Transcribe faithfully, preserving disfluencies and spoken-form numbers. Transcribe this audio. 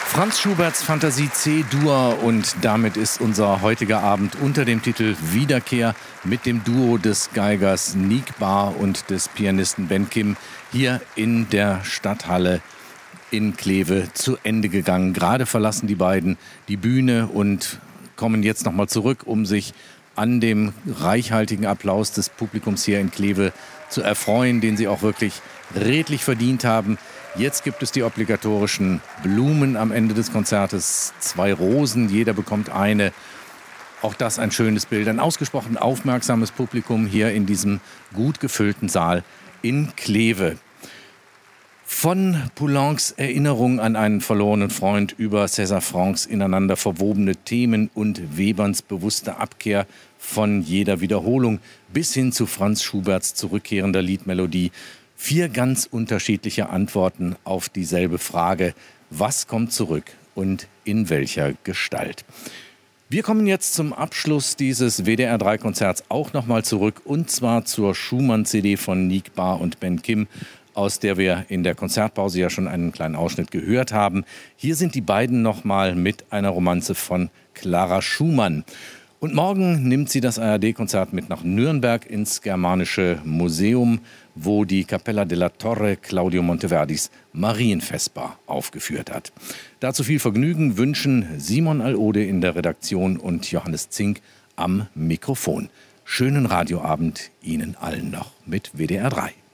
Franz Schuberts Fantasie C-Dur, und damit ist unser heutiger Abend unter dem Titel Wiederkehr mit dem Duo des Geigers Nick Bar und des Pianisten Ben Kim hier in der Stadthalle in Kleve zu Ende gegangen. Gerade verlassen die beiden die Bühne und kommen jetzt nochmal zurück, um sich an dem reichhaltigen Applaus des Publikums hier in Kleve zu erfreuen, den sie auch wirklich redlich verdient haben. Jetzt gibt es die obligatorischen Blumen am Ende des Konzertes. Zwei Rosen, jeder bekommt eine. Auch das ein schönes Bild. Ein ausgesprochen aufmerksames Publikum hier in diesem gut gefüllten Saal in Kleve. Von Poulencs Erinnerung an einen verlorenen Freund über César Francs ineinander verwobene Themen und Weberns bewusste Abkehr von jeder Wiederholung bis hin zu Franz Schuberts zurückkehrender Liedmelodie. Vier ganz unterschiedliche Antworten auf dieselbe Frage: Was kommt zurück und in welcher Gestalt? Wir kommen jetzt zum Abschluss dieses W D R drei Konzerts auch nochmal zurück, und zwar zur Schumann-C D von Nick Bar und Ben Kim, aus der wir in der Konzertpause ja schon einen kleinen Ausschnitt gehört haben. Hier sind die beiden nochmal mit einer Romanze von Clara Schumann. Und morgen nimmt sie das A R D-Konzert mit nach Nürnberg ins Germanische Museum, wo die Cappella della Torre Claudio Monteverdis Marienvesper aufgeführt hat. Dazu viel Vergnügen wünschen Simon Alode in der Redaktion und Johannes Zink am Mikrofon. Schönen Radioabend Ihnen allen noch mit W D R drei.